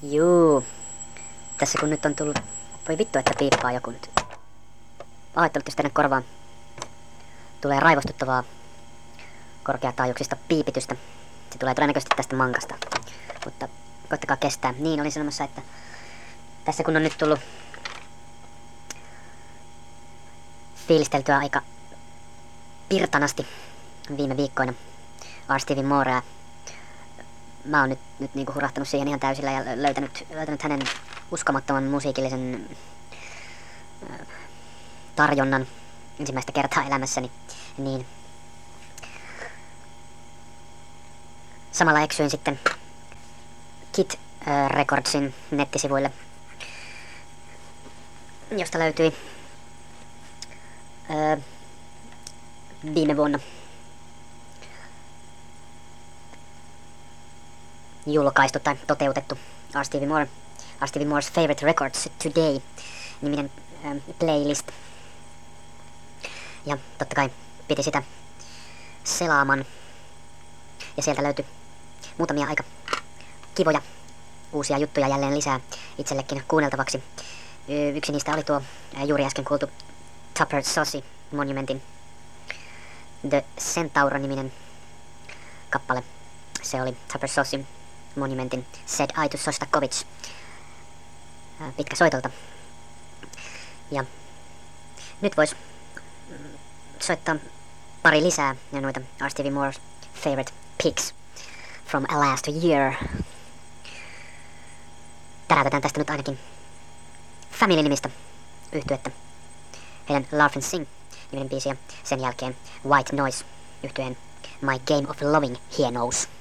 Juu. Tässä kun nyt on tullut... Voi vittu, että piippaa joku nyt. Pahoittelut, jos tänne korvaan tulee raivostuttavaa korkeataajuuksista piipitystä. Se tulee todennäköisesti tästä mankasta. Mutta koittakaa kestää. Niin, olin sanomassa, että tässä kun on nyt tullut fiilisteltyä aika pirtanasti viime viikkoina R. Morea. Mä oon nyt niinku hurahtanut siihen ihan täysillä ja löytänyt hänen uskomattoman musiikillisen tarjonnan ensimmäistä kertaa elämässäni. Niin samalla eksyin sitten Kit Recordsin nettisivuille, josta löytyi viime vuonna julkaistu tai toteutettu R. Stevie Moore's Favorite Records Today -niminen playlist. Ja totta kai piti sitä selaaman. Ja sieltä löytyi muutamia aika kivoja uusia juttuja jälleen lisää itsellekin kuunneltavaksi. Yksi niistä oli tuo juuri äsken kuultu Tupper Sosi Monumentin The Centaur-niminen kappale. Se oli Tupper Sosi Monumentin Said I to Sostakovich pitkä soitolta. Ja nyt vois soittaa pari lisää ja noita R. Stevie Moore's Favorite Picks from a Last Year. Täräytetään tästä nyt ainakin Family-nimistä yhtyettä. Heidän Laugh and Sing -niminen biisi ja sen jälkeen White Noise -yhtyeen My Game of Loving Here Knows.